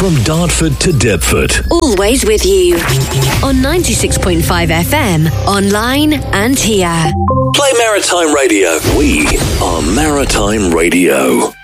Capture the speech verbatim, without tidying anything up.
From Dartford to Deptford. Always with you. On ninety-six point five F M, online and here. Play Maritime Radio. We are Maritime Radio.